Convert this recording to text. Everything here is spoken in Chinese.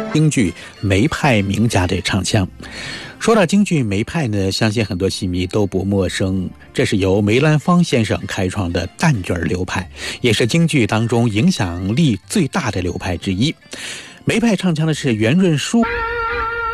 京剧梅派名家的唱腔。说到京剧梅派呢，相信很多戏迷都不陌生，这是由梅兰芳先生开创的旦角流派，也是京剧当中影响力最大的流派之一。梅派唱腔的是圆润舒